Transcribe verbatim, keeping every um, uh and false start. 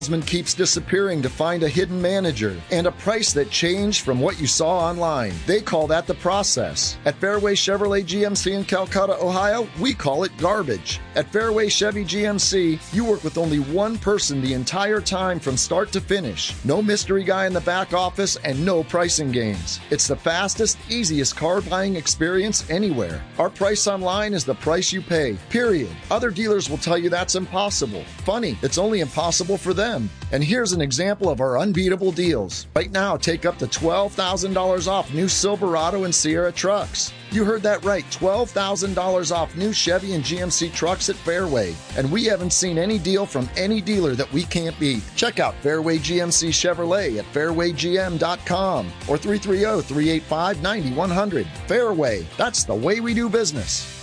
salesman keeps disappearing to find a hidden manager and a price that changed from what you saw online. They call that the process. At Fairway Chevrolet G M C in Calcutta, Ohio, we call it garbage. At Fairway Chevy G M C, you work with only one person the entire time from start to finish. No mystery guy in the back office and no pricing games. It's the fastest, easiest car buying experience anywhere. Our price online is the price you pay, period. Other dealers will tell you that's impossible. Funny, it's only impossible for them. And here's an example of our unbeatable deals. Right now, take up to twelve thousand dollars off new Silverado and Sierra trucks. You heard that right, twelve thousand dollars off new Chevy and G M C trucks at Fairway. And we haven't seen any deal from any dealer that we can't beat. Check out Fairway G M C Chevrolet at fairway g m dot com or three three zero, three eight five, nine one zero zero. Fairway, that's the way we do business.